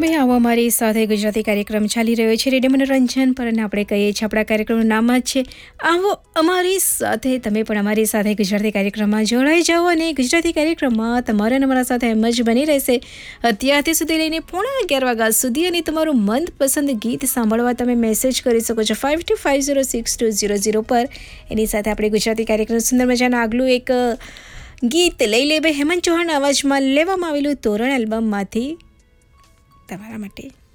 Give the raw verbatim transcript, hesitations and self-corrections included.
ભાઈ આવો અમારી સાથે ગુજરાતી કાર્યક્રમ ચાલી રહ્યો છે રેડિયો મનોરંજન પર, અને આપણે કહીએ છીએ આપણા કાર્યક્રમનું નામ જ છે આવો અમારી સાથે. તમે પણ અમારી સાથે ગુજરાતી કાર્યક્રમમાં જોડાઈ જાઓ, અને ગુજરાતી કાર્યક્રમમાં તમારા અને અમારા સાથે એમ જ બની રહેશે અત્યારથી સુધી લઈને પોણા અગિયાર વાગ્યા સુધી. અને તમારું મનપસંદ ગીત સાંભળવા તમે મેસેજ કરી શકો છો five two five zero six two zero zero પર. એની સાથે આપણે ગુજરાતી કાર્યક્રમ સુંદર મજાના આગલું એક ગીત લઈ લે ભાઈ હેમંત ચૌહાણ અવાજમાં લેવામાં આવેલું તોરણ એલ્બમમાંથી તમારા માટે.